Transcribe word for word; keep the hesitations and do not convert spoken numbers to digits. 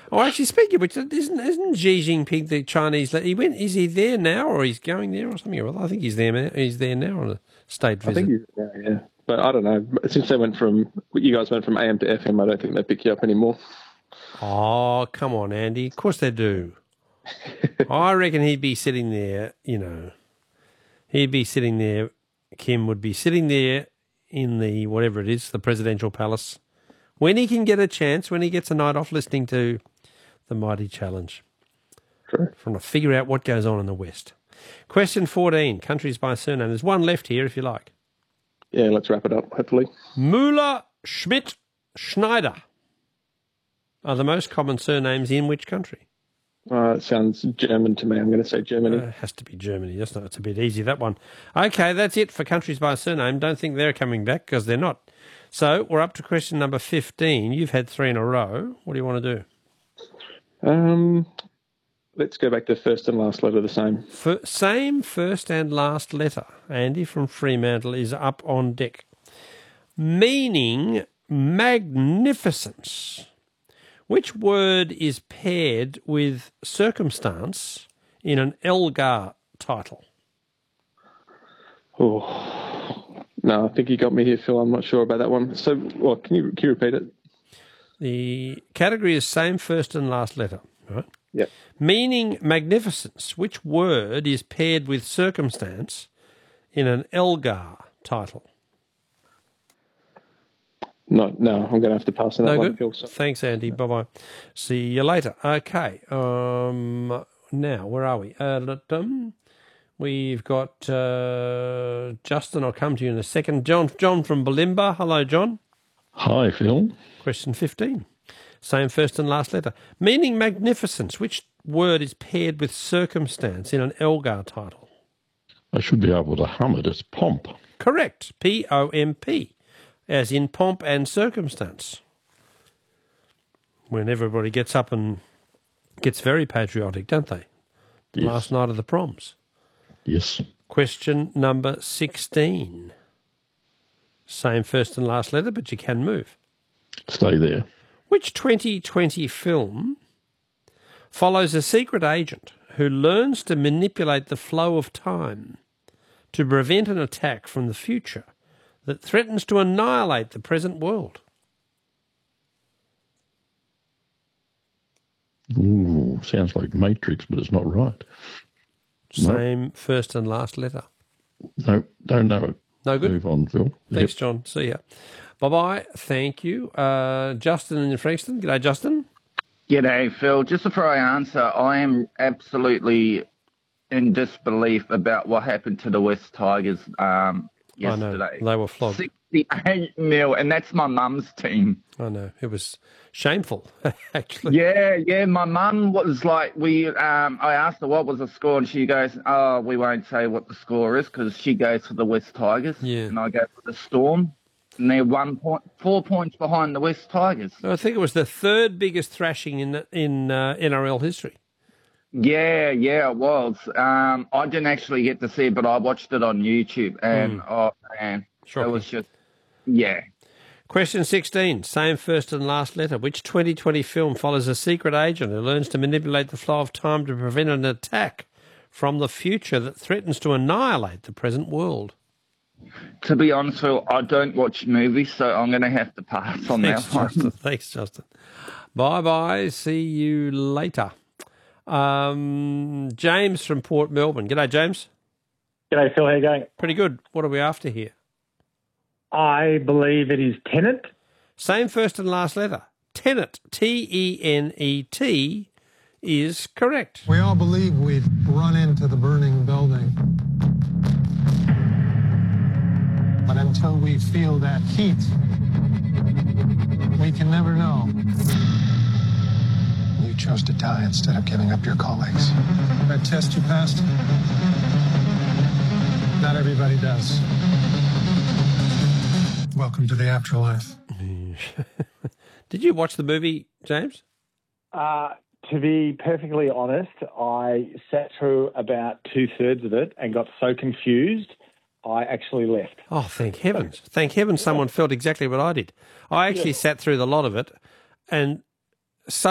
Oh, actually, speaking of which, isn't isn't Xi Jinping the Chinese? He went. Is he there now, or he's going there, or something? Well, I think he's there. now- He's there now on a state visit. I think he's there, yeah. But I don't know. Since they went from you guys went from A M to F M, I don't think they pick you up anymore. Oh, come on, Andy. Of course they do. I reckon he'd be sitting there. You know, he'd be sitting there. Kim would be sitting there in the whatever it is, the presidential palace, when he can get a chance, when he gets a night off, listening to the Mighty Challenge. True. Trying to figure out what goes on in the West. Question fourteen, countries by surname. There's one left here if you like. Yeah, let's wrap it up, hopefully. Müller, Schmidt, Schneider are the most common surnames in which country? Uh, it sounds German to me. I'm going to say Germany. Uh, it has to be Germany. That's not, it's a bit easy, that one. Okay, that's it for countries by surname. Don't think they're coming back because they're not. So we're up to question number fifteen. You've had three in a row. What do you want to do? Um, let's go back to first and last letter the same. For, same first and last letter. Andy from Fremantle is up on deck. Meaning magnificence. Which word is paired with circumstance in an Elgar title? Oh, no, I think you got me here, Phil. I'm not sure about that one. So, well, can you, can you repeat it? The category is same first and last letter, right? Yep. Meaning magnificence. Which word is paired with circumstance in an Elgar title? No, no, I'm going to have to pass on that No one, good. Phil. So. Thanks, Andy. Bye-bye. See you later. Okay. Um, now, where are we? Uh, let- um, we've got uh, Justin. I'll come to you in a second. John, John from Balimba. Hello, John. Hi, Phil. Question fifteen. Same first and last letter. Meaning magnificence. Which word is paired with circumstance in an Elgar title? I should be able to hum it. It's pomp. Correct. P O M P. As in pomp and circumstance. When everybody gets up and gets very patriotic, don't they? The Yes. last night of the proms. Yes. Question number sixteen. Same first and last letter, but you can move. Stay there. Which twenty twenty film follows a secret agent who learns to manipulate the flow of time to prevent an attack from the future that threatens to annihilate the present world? Ooh, sounds like Matrix, but it's not right. Same first and last letter. No, don't know it. No good? Move on, Phil. Thanks, Yep. John. See ya. Bye-bye. Thank you. Uh, Justin in Frankston. G'day, Justin. G'day, Phil. Just before I answer, I am absolutely in disbelief about what happened to the West Tigers um, yesterday. I know. They were flogged. sixty-eight nil, and that's my mum's team. I know. It was shameful, actually. Yeah, yeah. My mum was like, we. Um, I asked her what was the score, and she goes, "Oh, we won't say what the score is," because she goes for the West Tigers, Yeah. and I go for the Storm, and they're one point, four points behind the West Tigers. I think it was the third biggest thrashing in in uh, N R L history. Yeah, yeah, it was. Um, I didn't actually get to see it, but I watched it on YouTube, and oh man, Shocking. it was just, yeah. Question sixteen, same first and last letter. Which twenty twenty film follows a secret agent who learns to manipulate the flow of time to prevent an attack from the future that threatens to annihilate the present world? To be honest, Phil, I don't watch movies, so I'm going to have to pass on Thanks, that one. Justin. Thanks, Justin. Bye-bye. See you later. Um, James from Port Melbourne. G'day, James. G'day, Phil. How you going? Pretty good. What are we after here? I believe it is Tenet. Same first and last letter. Tenet, T E N E T, is correct. We all believe we'd run into the burning building. But until we feel that heat, we can never know. You chose to die instead of giving up your colleagues. That test you passed? Not everybody does. Welcome to the afterlife. Did you watch the movie, James? Uh, to be perfectly honest, I sat through about two-thirds of it and got so confused, I actually left. Oh, thank heavens. Thank heavens someone felt exactly what I did. I actually Yeah. sat through the lot of it and so